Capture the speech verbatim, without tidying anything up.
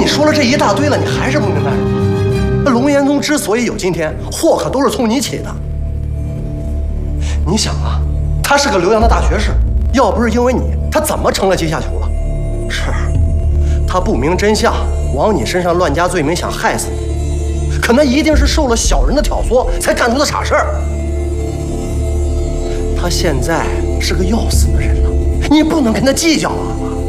你说了这一大堆了，你还是不明白是吧？那龙岩宗之所以有今天，祸可都是从你起的。你想啊，他是个留洋的大学士，要不是因为你，他怎么成了阶下囚了？是，他不明真相，往你身上乱加罪名，想害死你。可那一定是受了小人的挑唆，才干出的傻事儿。他现在是个要死的人了，你不能跟他计较啊！